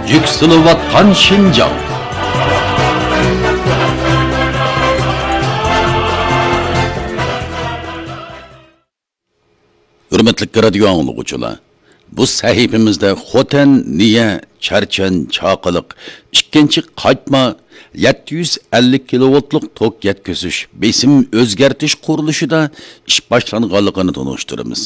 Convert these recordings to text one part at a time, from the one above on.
Yükselivatkan Şinjan. Hürmetli radyo anlıqçılar, bu sahifimizde Xotan, Niye, Charchan, Chaqiliq, ikkinchi qaytma 750 kilovoltlik tok yetkazish besim o'zgartish qurilishida ish boshlanganligini tanishtiramiz.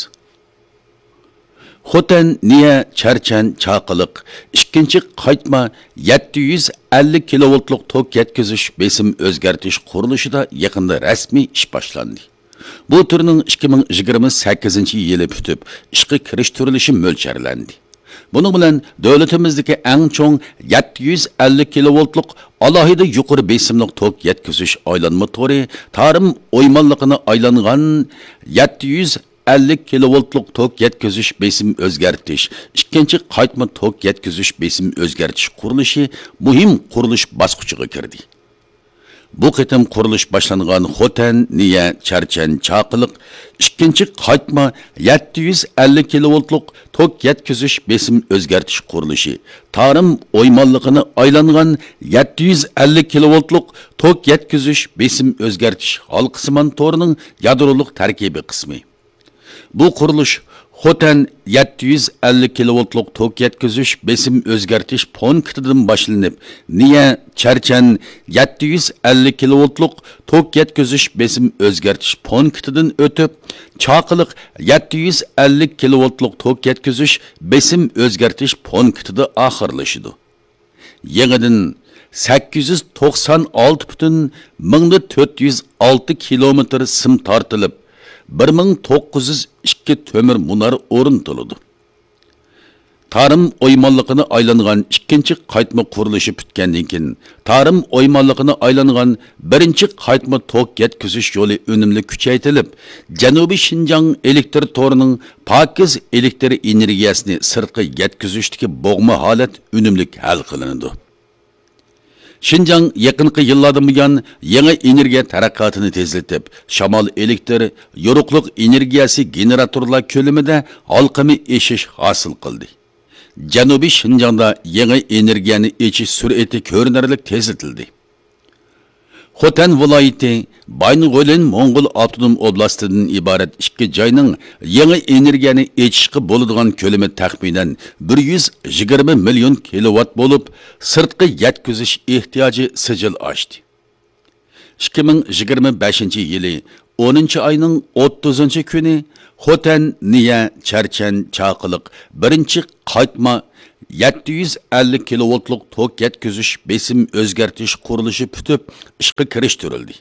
Xotan, Niye, Charchan, Chaqiliq, ikkinchi qaytma 750 kilovoltlik tok yetkazish besim o'zgartish qurilishida yaqinda rasmiy ish boshlandi. Bu türünün 2028 yılı bütüp, işqi kiriş türülüşü mölçerlendi. Bunun bilen devletimizdeki en çoğun 750 kilovoltluk alahide yukarı besimlik tok yetkizüş aylanma tori, tarım oymallıqını aylanğan 750 kilovoltluk tok yetkizüş besim özgertiş, ikkinchi qaytma tok yetkizüş besim özgertiş kuruluşu muhim kuruluş basqıçıga kirdi. Bu qitim qurilish boshlangan Xotan, Niye, Charchan, Chaqiliq, ikkinchi qaytma 750 kilovoltlik tok yetkazish besim o'zgartish qurilishi, tarım o'ymonligini aylangan 750 kilovoltlik tok yetkazish besim o'zgartish halqisman torining yadroliq tarkibi qismi. Bu qurilish Xotan 750 kilovoltlik tok yetkazish besim o'zgartish punktidan boshlanib, Niye, Charchan 750 kilovoltlik tok yetkazish besim o'zgartish punktidan o'tib, Chaqiliq 750 kilovoltlik tok yetkazish besim o'zgartish punktida oxirlashidi. Yangidan 896,406 kilometr sim tortilib, 1902 tömür munar o'rnatildi. Tarım oymanlıqını aylanğan ikkinchi qaytma qurilishi bitgandan keyin tarım oymanlıqını aylanğan birinchi qaytma tok yetkazish yo'li unumli kuchaytirilib, Janubiy Şinjan elektr torining pokiz elektr energiyasini sirtqi yetkazishdagi bo'g'ma holat unumli hal qilindi. Şinjan yaqinqi yillardan buyon yangi energiya taraqqiyotini tezlatib, shamol elektr, yoruqliq energiyasi generatorlar ko'lamida halqimi eshish hosil qildi. Janubiy Şinjanda yangi energiyani echish sur'ati ko'rinarli tezlatildi. Xotan viloyati Baynug'o'lin Mo'ng'ul avtonom oblastidan iborat ikki joyning yangi energiyani echishga bo'ladigan ko'lami taxminan 120 million kilovat bo'lib, sirtqi yetkazish ehtiyoji sijil oshdi. 2025 yili 10 oyning 30 kuni Xotan, Niye, Charchan, Chaqiliq birinchi qaytma 750 kilovoltlik tok yetkazish besim o'zgartish qurilishi bitib, ishga kirishtirildi.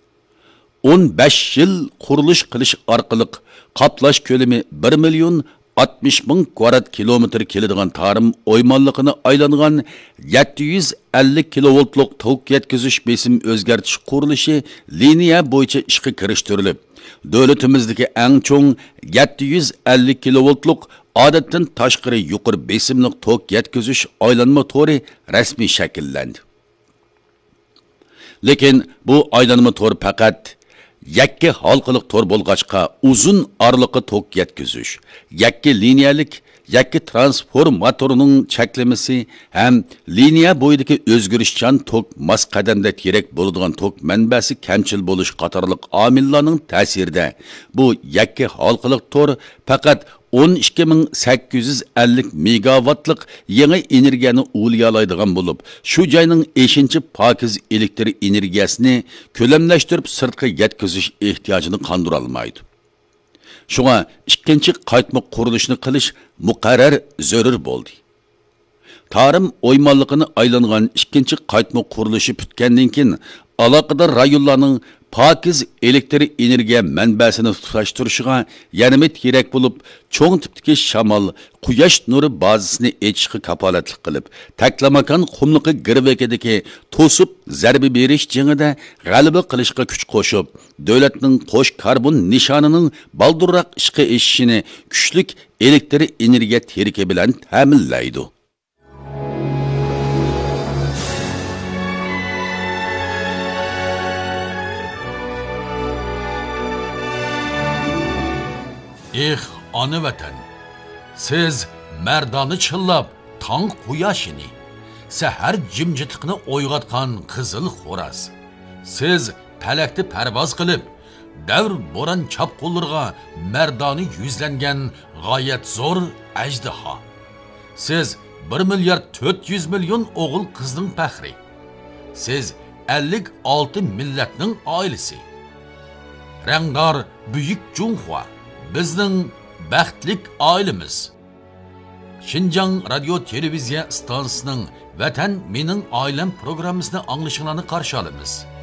15 yil qurilish qilish orqali qaplash ko'lami 1 million 60 ming kvadrat kilometr keladigan tarım o'ymonliqini aylangan 750 kilovoltlik tok yetkazish besim o'zgartish qurilishi liniya bo'yicha ishga kirishtirilib, davlatimizdagi eng cho'ng 750 kilovoltlik odatdan tashqari yuqori besimlik tok yetkazish aylanma tori rasmiy shakllandi. Lekin bu aylanma tor faqat yakka halqiliq tor bo'lg'achqa uzun orliqqa tok yetkazish, yakka liniyalik, yakka transformatorining cheklamasi ham liniya bo'yidagi o'zgarishchan tok mas qadamda kerak bo'ladigan tok manbasi kamchil bo'lish qatorliq omillarning ta'sirida bu yakka halqiliq tor faqat 12850 megawattlik yangi energiyani ulayoladigan bo'lib, shu joyning 5-chi pokiz elektr energiyasini ko'lamlashtirib sirtqa yetkazish ehtiyojini qondira olmaydi. Shunga ikkinchi qaytma qurilishni qilish muqarrar zarur bo'ldi. Tarım o'ymonliqini aylangan ikkinchi qaytma qurilishi bitgandan keyin aloqador rayonlarning pokiz elektr energiya manbasini tutashtirishiga yanada kerak bo'lib, cho'ng tipdagi shamol, quyosh nuri bazasini echishga kapolatlik qilib, taklamakan qumliqi girvekidagi to'sib zarba berish jangida g'alaba qilishga kuch qo'shib, davlatning qo'sh karbon nishonining baldurroq ishga eshishini kuchlik elektr energiya terki bilan ta'minlaydi. Ana vatan, siz merdani çıllab, tang quyoshini, sahar jimjitliqni o'yg'atgan qizil xo'raz. Siz palakni parvoz qilib, davr bo'ron chapqullarga mardoni yuzlangan g'oyat zo'r ajdaho. Siz 1 milliard 400 million o'g'il qizning faxri. Siz 56 millatning oilasi. Rangdor buyuk Junhua bizning baxtlik oilamiz. Xinjiang radio televiziya stansiyasining Vatan mening oilam programmasini anglashinglarni qarshi olamiz.